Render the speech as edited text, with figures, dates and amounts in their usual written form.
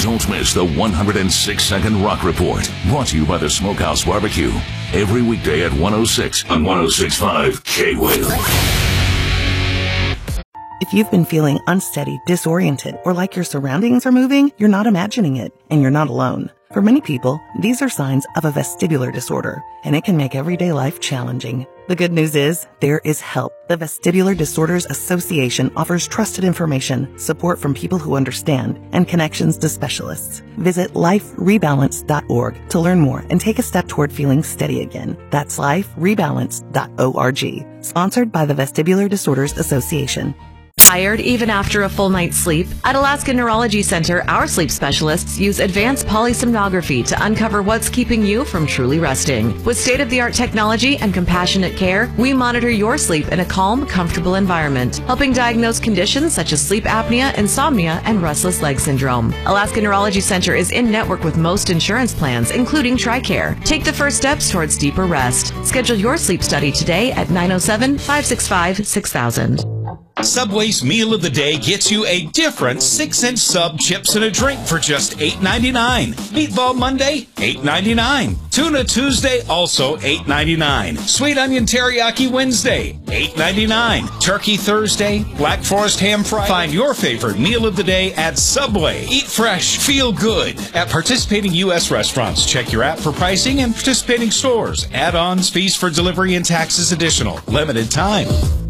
Don't miss the 106-second Rock Report, brought to you by the Smokehouse Barbecue. Every weekday at 106 on 106.5 K-Whale. If you've been feeling unsteady, disoriented, or like your surroundings are moving, you're not imagining it, and you're not alone. For many people, these are signs of a vestibular disorder, and it can make everyday life challenging. The good news is, there is help. The Vestibular Disorders Association offers trusted information, support from people who understand, and connections to specialists. Visit liferebalance.org to learn more and take a step toward feeling steady again. That's liferebalance.org. Sponsored by the Vestibular Disorders Association. Tired even after a full night's sleep? At Alaska Neurology Center, our sleep specialists use advanced polysomnography to uncover what's keeping you from truly resting. With state-of-the-art technology and compassionate care, we monitor your sleep in a calm, comfortable environment, helping diagnose conditions such as sleep apnea, insomnia, and restless leg syndrome. Alaska Neurology Center is in network with most insurance plans, including TRICARE. Take the first steps towards deeper rest. Schedule your sleep study today at 907-565-6000. Subway's Meal of the Day gets you a different 6-inch sub, chips, and a drink for just $8.99. Meatball Monday, $8.99. Tuna Tuesday, also $8.99. Sweet Onion Teriyaki Wednesday, $8.99. Turkey Thursday, Black Forest Ham Friday. Find your favorite Meal of the Day at Subway. Eat fresh, feel good. At participating U.S. restaurants, check your app for pricing and participating stores. Add-ons, fees for delivery, and taxes additional. Limited time.